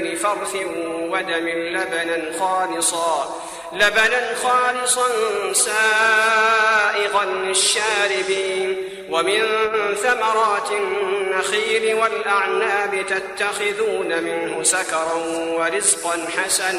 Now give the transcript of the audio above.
بين فرث ودم لبنا خالصا سائغا للشاربين ومن ثمرات النخيل والأعناب تتخذون منه سكرا ورزقا حسنا